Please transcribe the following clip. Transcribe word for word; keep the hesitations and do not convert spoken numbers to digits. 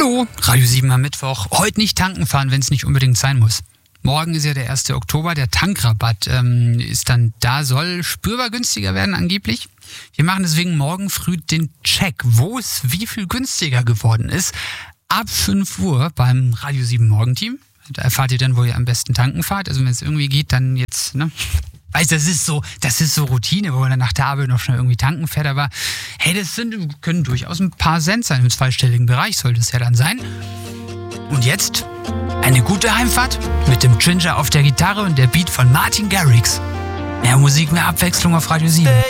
Hallo, Radio sieben am Mittwoch. Heute nicht tanken fahren, wenn es nicht unbedingt sein muss. Morgen ist ja der erste Oktober, der Tankrabatt ähm, ist dann da, soll spürbar günstiger werden angeblich. Wir machen deswegen morgen früh den Check, wo es wie viel günstiger geworden ist. Ab fünf Uhr beim Radio sieben Morgenteam. Da erfahrt ihr dann, wo ihr am besten tanken fahrt. Also wenn es irgendwie geht, dann jetzt, ne? Weißt, das ist so, das ist so Routine, wo man dann nach der Arbeit noch schnell irgendwie tanken fährt. Aber hey, das sind, können durchaus ein paar Cent sein. Im zweistelligen Bereich sollte es ja dann sein. Und jetzt eine gute Heimfahrt mit dem Ginger auf der Gitarre und der Beat von Martin Garrix. Mehr Musik, mehr Abwechslung auf Radio sieben.